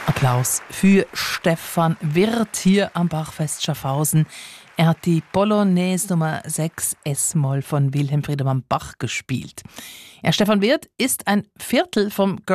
Applaus für Stefan Wirth hier am Bachfest Schaffhausen. Er hat die Polonaise Nummer 6 S-Moll von Wilhelm Friedemann Bach gespielt. Stefan Wirth ist ein Viertel vom